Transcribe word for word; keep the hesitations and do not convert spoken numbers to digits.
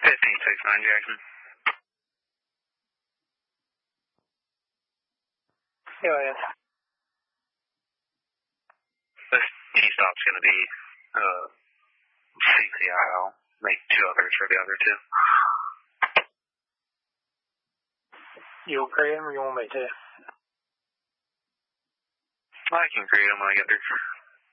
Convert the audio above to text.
fifteen six nine Jackson. Go ahead. This T-stop's going to be uh, C C I. I'll make two others for the other two. You'll create them or you want me to? I can create them when I get there.